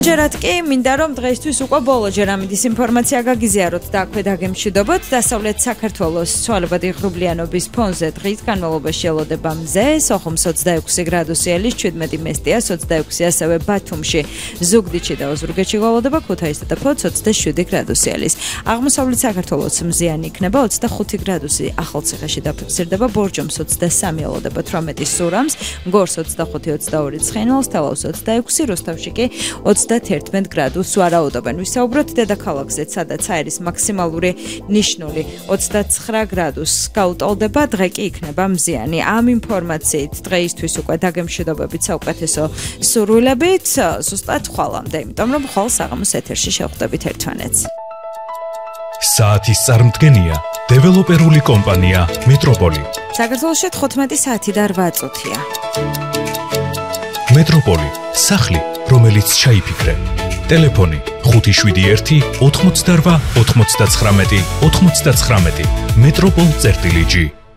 ჯერათ კი მინდა რომ დღეისთვის უკვე ბოლოჯერ ამის ინფორმაცია გაგიზიაროთ და აქვე დაგემშვიდობოთ. დასავლეთ საქართველოს ცვალებადი ღრუბლიანობის ფონზე დღის განმავლობაში ელოდება მზე, სოხუმს 26 გრადუსი ელის, 17 მესტიას 26, ასევე ბათუმში, ზუგდიდში და ოზურგეთში გვალოდება, ქუთაისსა და ფოთს 27 გრადუსი ელის. აღმოსავლეთ საქართველოს მზიანი იქნება 25 გრადუსი, ახალციხეში დაფიქსირდება, ბორჯომს 23 ელოდება 18 სურამს, გორს 25-22 ცხინვალს, თელავს 26, რუსთავში კი 11 გრადუსს ვარაუდობენ. ვისაუბროთ დედაქალაქზე, სადაც აირის მაქსიმალური ნიშნული 29 გრადუსს გაუტოლდება, დღე კი იქნება მზიანი. ამ ინფორმაციით დღეისთვის უკვე დაგემშვიდობებით საუკეთესო სურვილებით, ზუსტად ხვალამდე, იმიტომ რომ ხვალ საღამოს ეთერში შევხვდებით ერთმანეთს. საათის წარმდგენია დეველოპერული კომპანია მეტროპოლი. საქართველოში 15 საათი და 8 წუთია. მეტროპოლი, სახლი, რომელიც ჩაიფიქრე. ტელეფონი 571 88 99 99. მეტროპოლ-G